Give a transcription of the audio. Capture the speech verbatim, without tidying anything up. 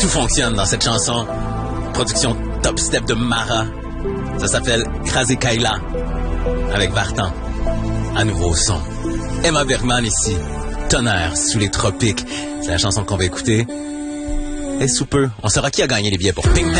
Tout fonctionne dans cette chanson. Production top step de Mara. Ça s'appelle Krasé Kaila avec Vartan. À nouveau au son. Emma Bergman ici. Tonnerre sous les tropiques. C'est la chanson qu'on va écouter. Et sous peu, on saura qui a gagné les billets pour Pink